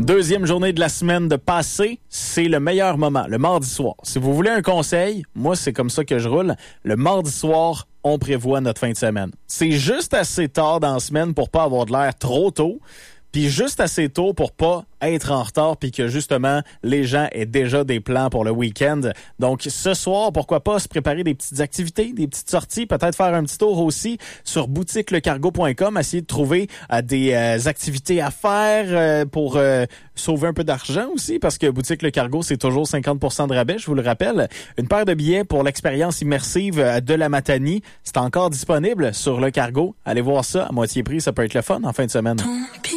Deuxième journée de la semaine de passé, c'est le meilleur moment, le mardi soir. Si vous voulez un conseil, moi, c'est comme ça que je roule. Le mardi soir, on prévoit notre fin de semaine. C'est juste assez tard dans la semaine pour pas avoir de l'air trop tôt, puis juste assez tôt pour pas être en retard puis que justement les gens aient déjà des plans pour le week-end. Donc ce soir, pourquoi pas se préparer des petites activités, des petites sorties, peut-être faire un petit tour aussi sur boutiquelecargo.com, essayer de trouver des activités à faire pour sauver un peu d'argent aussi parce que Boutique Le Cargo, c'est toujours 50% de rabais, je vous le rappelle. Une paire de billets pour l'expérience immersive de la Matanie, c'est encore disponible sur Le Cargo. Allez voir ça à moitié prix, ça peut être le fun en fin de semaine.